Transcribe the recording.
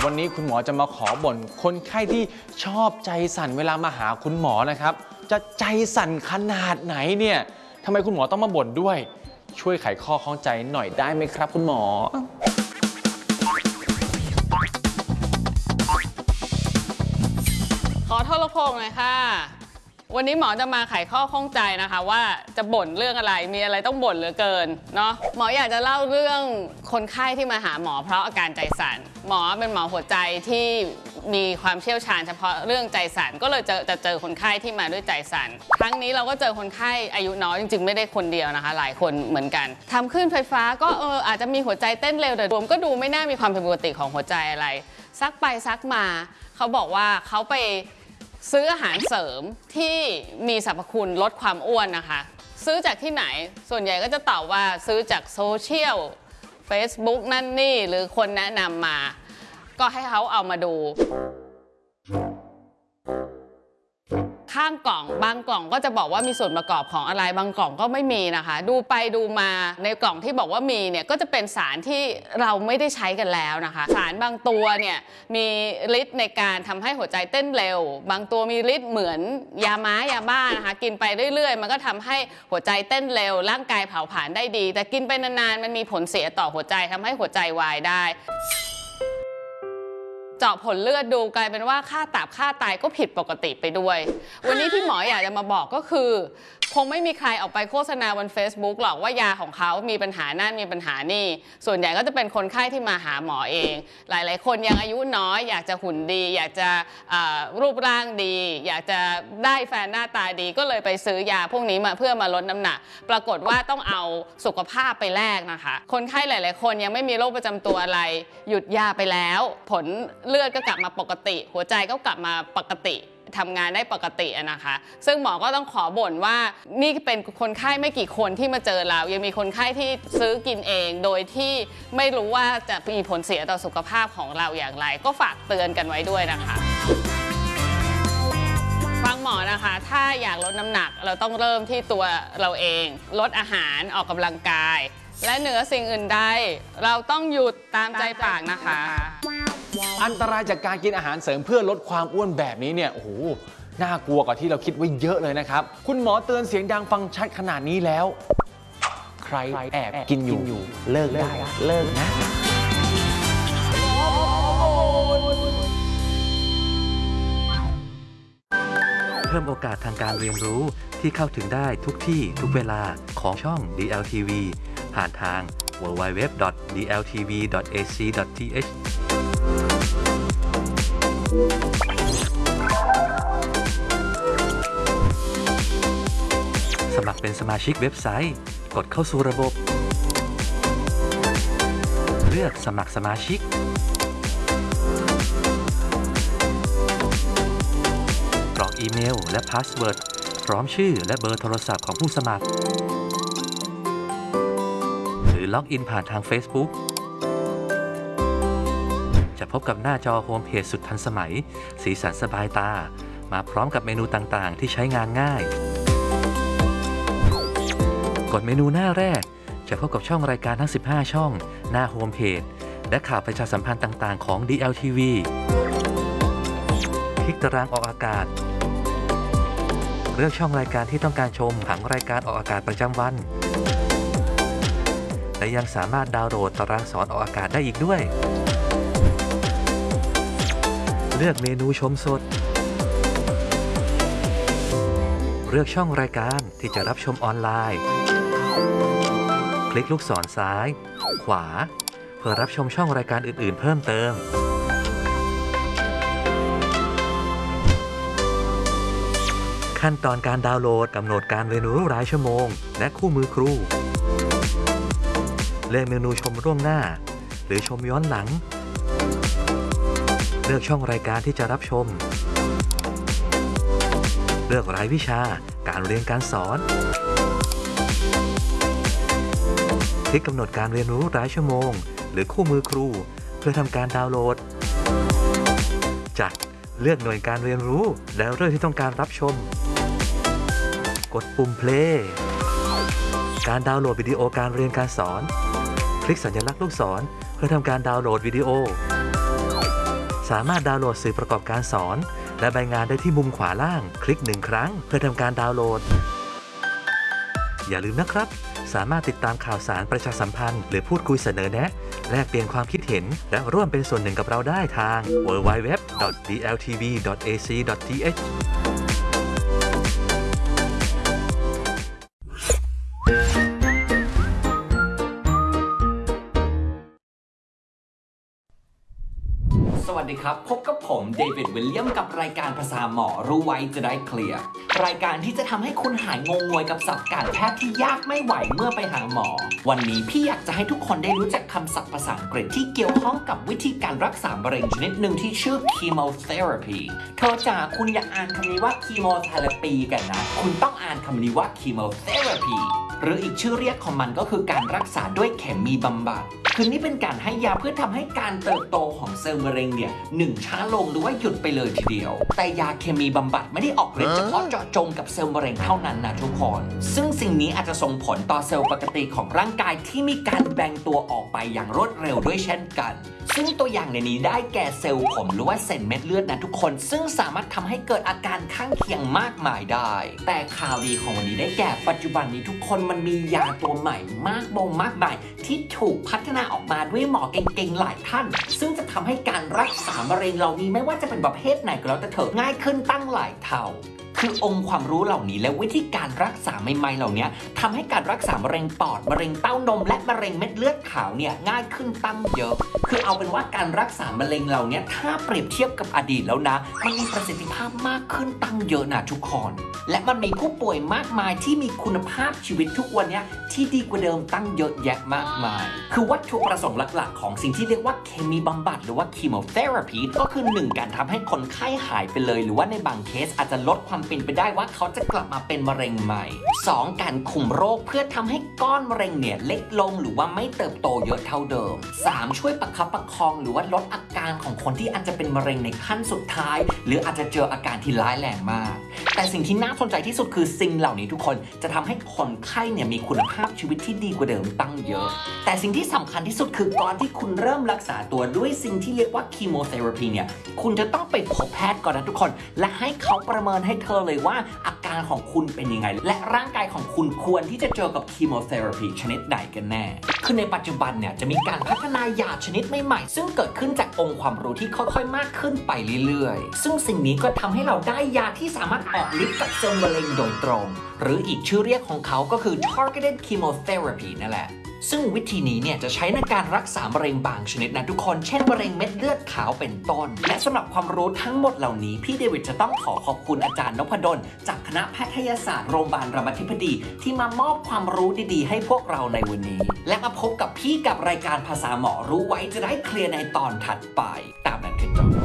วันนี้คุณหมอจะมาขอบ่นคนไข้ที่ชอบใจสั่นเวลามาหาคุณหมอนะครับจะใจสั่นขนาดไหนเนี่ยทำไมคุณหมอต้องมาบ่นด้วยช่วยไขข้อข้องใจหน่อยได้ไหมครับคุณหมอขอโทรโขงหน่อยค่ะวันนี้หมอจะมาไขข้อข้องใจนะคะว่าจะบ่นเรื่องอะไรมีอะไรต้องบ่นเหลือเกินเนาะหมออยากจะเล่าเรื่องคนไข้ที่มาหาหมอเพราะอาการใจสั่นหมอเป็นหมอหัวใจที่มีความเชี่ยวชาญเฉพาะเรื่องใจสั่นก็เลยจะเจอคนไข้ที่มาด้วยใจสั่นครั้งนี้เราก็เจอคนไข้อายุน้อยจริงๆไม่ได้คนเดียวนะคะหลายคนเหมือนกันทำคลื่นไฟฟ้าก็อาจจะมีหัวใจเต้นเร็วแต่รวมก็ดูไม่น่ามีความผิดปกติของหัวใจอะไรซักไปซักมาเขาบอกว่าเขาไปซื้ออาหารเสริมที่มีสรรพคุณลดความอ้วนนะคะซื้อจากที่ไหนส่วนใหญ่ก็จะตอบว่าซื้อจากโซเชียล Facebook นั่นนี่หรือคนแนะนำมาก็ให้เขาเอามาดูข้างกล่องบางกล่องก็จะบอกว่ามีส่วนประกอบของอะไรบางกล่องก็ไม่มีนะคะดูไปดูมาในกล่องที่บอกว่ามีเนี่ยก็จะเป็นสารที่เราไม่ได้ใช้กันแล้วนะคะสารบางตัวเนี่ยมีฤทธิ์ในการทำให้หัวใจเต้นเร็วบางตัวมีฤทธิ์เหมือนยาม้ายาบ้านะคะกินไปเรื่อยๆมันก็ทำให้หัวใจเต้นเร็วร่างกายเผาผลาญได้ดีแต่กินไปนานๆมันมีผลเสียต่อหัวใจทำให้หัวใจวายได้เจาะผลเลือดดูกลายเป็นว่าค่าตับค่าไตก็ผิดปกติไปด้วยวันนี้ที่หมออยากจะมาบอกก็คือคงไม่มีใครออกไปโฆษณาบน Facebook หรอกว่ายาของเขามีปัญหานั่นมีปัญหานี่ส่วนใหญ่ก็จะเป็นคนไข้ที่มาหาหมอเองหลายๆคนยังอายุน้อยอยากจะหุ่นดีอยากจะรูปร่างดีอยากจะได้แฟนหน้าตาดีก็เลยไปซื้อยาพวกนี้มาเพื่อมาลดน้ำหนักปรากฏว่าต้องเอาสุขภาพไปแลกนะคะคนไข้หลายๆคนยังไม่มีโรคประจำตัวอะไรหยุดยาไปแล้วผลเลือดก็กลับมาปกติหัวใจก็กลับมาปกติทำงานได้ปกตินะคะซึ่งหมอก็ต้องขอบ่นว่านี่เป็นคนไข้ไม่กี่คนที่มาเจอเรายังมีคนไข้ที่ซื้อกินเองโดยที่ไม่รู้ว่าจะมีผลเสียต่อสุขภาพของเราอย่างไรก็ฝากเตือนกันไว้ด้วยนะคะฟังหมอนะคะถ้าอยากลดน้ำหนักเราต้องเริ่มที่ตัวเราเองลดอาหารออกกำลังกายและเหนือสิ่งอื่นใดเราต้องหยุดตามใจปากนะคะอันตรายจากการกินอาหารเสริมเพื่อลดความอ้วนแบบนี้เนี่ยโอ้โหน่ากลัวกว่าที่เราคิดไว้เยอะเลยนะครับคุณหมอเตือนเสียงดังฟังชัดขนาดนี้แล้วใครแอบกินอยู่เลิกได้เลิกนะเพิ่มโอกาสทางการเรียนรู้ที่เข้าถึงได้ทุกที่ทุกเวลาของช่อง DLTV ผ่านทาง www.dltv.ac.thสมัครเป็นสมาชิกเว็บไซต์กดเข้าสู่ระบบเลือกสมัครสมาชิกกรอกอีเมลและพาสเวิร์ดพร้อมชื่อและเบอร์โทรศัพท์ของผู้สมัครหรือล็อกอินผ่านทาง Facebook จะพบกับหน้าจอโฮมเพจสุดทันสมัยสีสันสบายตามาพร้อมกับเมนูต่างๆที่ใช้งานง่ายกดเมนูหน้าแรกจะพบกับช่องรายการทั้ง15ช่องหน้าโฮมเพจและข่าวประชาสัมพันธ์ต่างๆของ DLTV คลิกตารางออกอากาศเลือกช่องรายการที่ต้องการชมผังรายการออกอากาศประจำวันและยังสามารถดาวน์โหลดตารางสอนออกอากาศได้อีกด้วยเลือกเมนูชมสดเลือกช่องรายการที่จะรับชมออนไลน์คลิกลูกศรซ้ายขวาเพื่อรับชมช่องรายการอื่นๆเพิ่มเติมขั้นตอนการดาวน์โหลดกำหนดการเรียนรู้รายชั่วโมงและคู่มือครูเลือกเมนูชมล่วงหน้าหรือชมย้อนหลังเลือกช่องรายการที่จะรับชมเลือกรายวิชาการเรียนการสอนคลิกกำหนดการเรียนรู้รายชั่วโมงหรือคู่มือครูเพื่อทำการดาวน์โหลดจัดเลือกหน่วยการเรียนรู้แล้วเรื่องที่ต้องการรับชมกดปุ่ม play การดาวน์โหลดวิดีโอการเรียนการสอนคลิกสัญลักษณ์ลูกศรเพื่อทำการดาวน์โหลดวิดีโอสามารถดาวน์โหลดสื่อประกอบการสอนและใบงานได้ที่มุมขวาล่าง คลิก1ครั้งเพื่อทำการดาวน์โหลดอย่าลืมนะครับสามารถติดตามข่าวสารประชาสัมพันธ์หรือพูดคุยเสนอแนะแลกเปลี่ยนความคิดเห็นและร่วมเป็นส่วนหนึ่งกับเราได้ทาง www.dltv.ac.th สวัสดีครับพบกับผมเดวิดวิลเลียมกับรายการภาษาหมอรู้ไว้จะได้เคลียร์รายการที่จะทำให้คุณหายงงงวยกับศัพท์การแพทย์ที่ยากไม่ไหวเมื่อไปหาหมอวันนี้พี่อยากจะให้ทุกคนได้รู้จักคำศัพท์ภาษาอังกฤษที่เกี่ยวข้องกับวิธีการรักษามะเร็งชนิดหนึ่งที่ชื่อ chemotherapy เธอจ๋าคุณอย่าอ่านคำนี้ว่า chemotherapy กันนะคุณต้องอ่านคำนี้ว่า chemotherapy หรืออีกชื่อเรียกของมันก็คือการรักษาด้วยเคมีบำบัดคือนี่เป็นการให้ยาเพื่อทำให้การเติบโตของเซลล์มะเร็งเนี่ยช้าลงหรือว่าหยุดไปเลยทีเดียวแต่ยาเคมีบำบัดไม่ได้ออกฤทธิ์เฉพาะเจาะจงกับเซลล์มะเร็งเท่านั้นนะทุกคนซึ่งสิ่งนี้อาจจะส่งผลต่อเซลล์ปกติของร่างกายที่มีการแบ่งตัวออกไปอย่างรวดเร็วด้วยเช่นกันซึ่งตัวอย่างในนี้ได้แก่เซลล์ผมหรือว่าเส้นเม็ดเลือดนะทุกคนซึ่งสามารถทำให้เกิดอาการข้างเคียงมากมายได้แต่ข่าวดีของวันนี้ได้แก่ปัจจุบันนี้ทุกคนมันมียาตัวใหม่มากมายที่ถูกพัฒนาออกมาด้วยหมอเก่งๆหลายท่านซึ่งจะทำให้การรักษามะเร็งเหล่านี้ไม่ว่าจะเป็นประเภทไหนก็แล้วแต่เถอะง่ายขึ้นตั้งหลายเท่าคือองค์ความรู้เหล่านี้และวิธีการรักษาใหม่ๆเหล่านี้ทำให้การรักษามะเร็งปอดมะเร็งเต้านมและมะเร็งเม็ดเลือดขาวเนี่ยง่ายขึ้นตั้งเยอะคือเอาเป็นว่าการรักษามะเร็งเหล่านี้ถ้าเปรียบเทียบกับอดีตแล้วนะมันมีประสิทธิภาพมากขึ้นตั้งเยอะนะทุกคนและมันมีผู้ป่วยมากมายที่มีคุณภาพชีวิตทุกวันนี้ที่ดีกว่าเดิมตั้งเยอะแยะมากมายคือวัตถุประสงค์หลักๆของสิ่งที่เรียกว่าเคมีบำบัดหรือว่า chemotherapy ก็คือ 1. การทำให้คนไข้หายไปเลยหรือว่าในบางเคสอาจจะลดความเป็นไปได้ว่าเขาจะกลับมาเป็นมะเร็งใหม่ 2. การคุมโรคเพื่อทำให้ก้อนมะเร็งเนี่ยเล็กลงหรือว่าไม่เติบโตเยอะเท่าเดิม 3. ช่วยประคับประคองหรือว่าลดอาการของคนที่อาจจะเป็นมะเร็งในขั้นสุดท้ายหรืออาจจะเจออาการที่ร้ายแรงมากแต่สิ่งที่น่าสนใจที่สุดคือสิ่งเหล่านี้ทุกคนจะทำให้คนไข้เนี่ยมีคุณภาพชีวิตที่ดีกว่าเดิมตั้งเยอะแต่สิ่งที่สำคัญที่สุดคือก่อนที่คุณเริ่มรักษาตัวด้วยสิ่งที่เรียกว่า chemotherapy เนี่ยคุณจะต้องไปพบแพทย์ก่อนนะทุกคนและให้เขาประเมินให้เธอเลยว่าอาการของคุณเป็นยังไงและร่างกายของคุณควรที่จะเจอกับ chemotherapy ชนิดไหนกันแน่คือในปัจจุบันเนี่ยจะมีการพัฒนายาชนิดใหม่ๆซึ่งเกิดขึ้นจากองค์ความรู้ที่ค่อยๆมากขึ้นไปเรื่อยๆซึ่งสิ่งนี้ก็ทำให้เราได้ยาที่สามารถออกฤทธิ์กับเซลล์มะเร็งโดยตรงหรืออีกชื่อเรียกของเขาก็คือ targeted chemotherapy นั่นแหละซึ่งวิธีนี้เนี่ยจะใช้ในการรักษามะเร็งบางชนิดนะทุกคนเช่นมะเร็งเม็ดเลือดขาวเป็นต้นและสำหรับความรู้ทั้งหมดเหล่านี้พี่เดวิดจะต้องขอบคุณอาจารย์นพดลจากคณะแพทยศาสตร์โรงพยาบาลรามาธิบดีที่มามอบความรู้ดีๆให้พวกเราในวันนี้และมาพบกับพี่กับรายการภาษาหมอรู้ไว้จะได้เคลียร์ในตอนถัดไปตามนั้นคือจบ